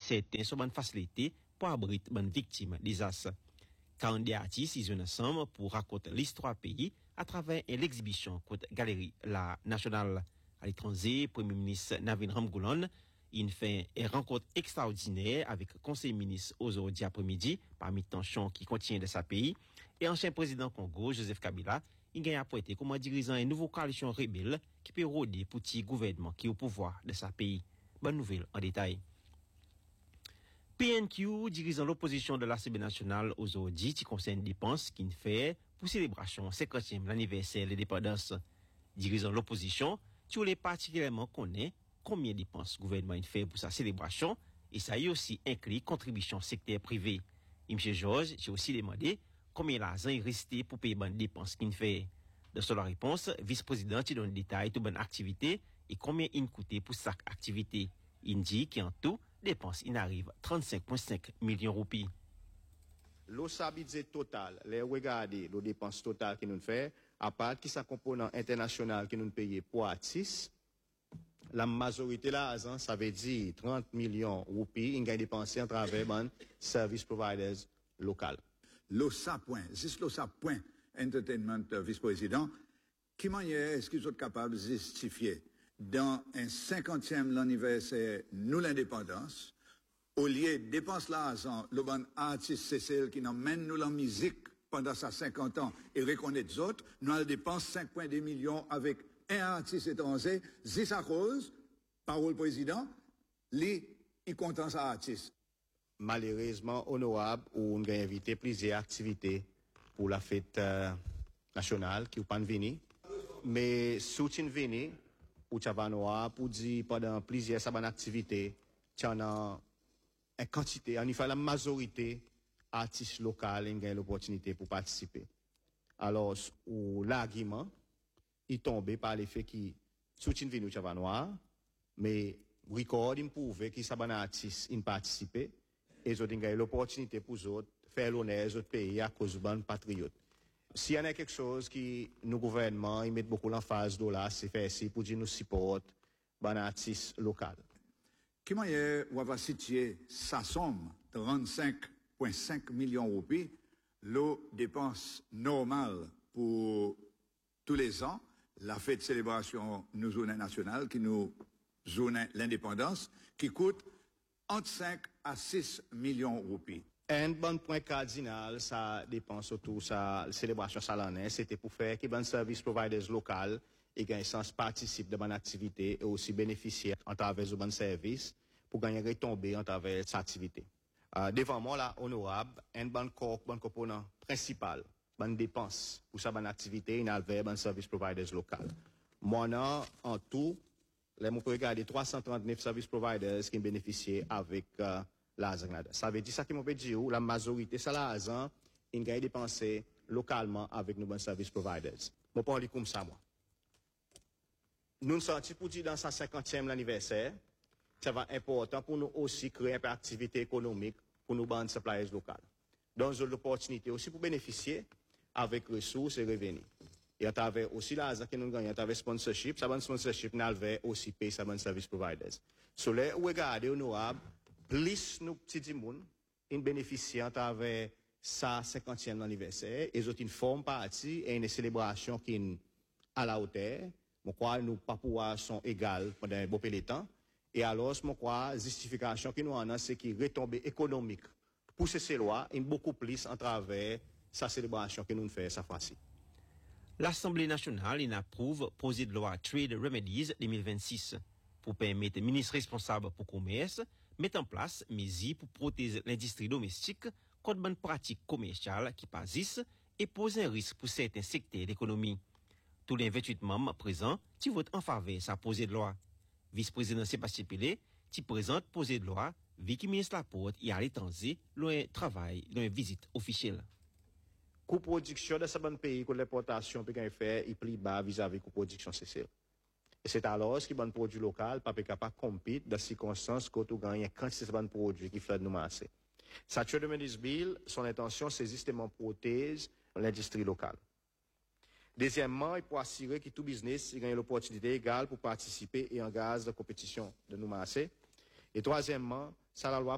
certains sont bonnes facilités pour abriter bonnes victimes des désastres. 42 artistes ils sont ensemble pour raconter l'histoire pays à travers l'exhibition contre Galerie la Nationale. À l'étranger, Premier ministre Navin Ramgoolan il fait une rencontre extraordinaire avec le conseiller ministre aujourd'hui après-midi parmi tensions qui contient de sa pays et ancien président Congo Joseph Kabila il gagne apporté comment dirigeant une nouvelle coalition rebelle qui peut rôder pour petit gouvernement qui est au pouvoir de sa pays. Bonne nouvelle en détail. PNQ, dirigeant l'opposition de l'Assemblée nationale aujourd'hui, qui concerne dépenses qu'il fait pour célébration 50e l'anniversaire de l'indépendance. Dirigeant l'opposition, tu voulais particulièrement connaître combien de dépenses le gouvernement fait pour sa célébration et ça y aussi inclut contribution secteur privé. Et M. Georges, j'ai aussi demandé combien l'argent est resté pour payer les dépenses qu'il fait. Dans sa réponse, vice-président il donne le détail de bonne activité et combien il coûtait pour chaque activité. Il dit qu'en tout, dépenses il arrive 35,5 millions de roupies. Le budget total, les regarder les dépenses totales que nous fait, à part qui sa composant international que nous payons pour artistes, la majorité là, ça veut dire 30 millions de roupies, il a dépensé en travers de service providers local. L'OSA point, juste l'OSA point, entertainment vice-président, qui manière est-ce qu'ils sont capables de justifier dans un 50e anniversaire, nous l'indépendance, au lieu de dépenser l'argent, le bon artiste c'est celle qui emmène nous la musique pendant sa 50 ans et reconnaît les autres, nous allons dépenser 5,2 millions avec un artiste étranger, c'est sa cause, parole président, il content sa artiste. Malheureusement, honorable, on a invité plusieurs activités pour la fête nationale qui ne pas venir. Mais soutien venir, ou tu vas pour dire pendant plusieurs activités, tu en as une quantité, en fait la majorité artistes locaux ont l'opportunité pour participer. Alors, l'argument est tombé par le fait que soutien venir tu vas mais record il prouve que ça artistes ont participé et ils ont l'opportunité pour eux faire l'honneur aux autres pays à cause de patriotes. S'il y a quelque chose qui nous gouvernement ils mettent beaucoup l'emphase de là, c'est faire ici pour dire nous support les artistes locaux. Comment on va situer sa somme 35,5 millions de roupies, les dépenses normales pour tous les ans, la fête de célébration nous journée nationale qui nous journée l'indépendance qui coûte entre 5 à 6 millions de roupies. Un bon point cardinal, ça dépense autour sa célébration salanaire, c'était pour faire que les service providers locaux et gagnent sens participent de bonne activité et aussi bénéficier en travers de bon service pour gagner retombées en travers cette activité. Devant moi, là, honorable, un bon component principal, bonne dépense pour sa bonne activité, il avait bon service providers local. Moi, en tout, là, on peut regarder 339 service providers qui bénéficient avec l'argent. Ça veut dire ça qui m'a dire la majorité ça l'argent il gagne dépenser localement avec nos bons service providers. Bon parler comme ça moi. Nous sommes pour dire dans sa 50e anniversaire, ça va important pour nous aussi créer une activité économique pour nos bandes suppliers locales. Donc l'opportunité aussi pour bénéficier avec ressources et revenus. Et à travers aussi l'argent que nous gagnons à travers sponsorship, ça va sponsorship nous va aussi payer ça bon service providers. Sur les regarder honorable plus nous petits moun in bénéficient à travers sa 50e anniversaire et autres une forme partie et une célébration qui à la hauteur mon quoi nous pas pouvoir sont égales pendant un beau peu de temps et alors mon quoi justification qui nous en a c'est qui retombée économique pour ces lois une beaucoup plus en travers sa célébration que nous fait cette fois-ci. L'Assemblée nationale approuve projet de loi Trade Remedies 2026 pour permettre aux ministres responsables pour commerce mettre en place mesures pour protéger l'industrie domestique contre bonnes pratiques commerciales qui passent et posent un risque pour certains secteurs d'économie. Tous les 28 membres présents qui votent en faveur de sa projet de loi. Vice-président Sébastien Pelé qui présente projet de loi Vicky ministre Laporte et à l'étranger loin travail dans une visite officielle. Coût production de ce bon pays que l'importation peut faire est plus bas vis-à-vis de production CCL. Et c'est alors que bon produit local pas capable de compétir dans circonstances quand on gagne quantité de bon produit qui fait nous masser. Sa Trade Remedies Bill, son intention c'est justement protéger l'industrie locale. Deuxièmement, il faut assurer que tout business gagne l'opportunité égale pour participer et engager la compétition de nous masser. Et troisièmement, ça la loi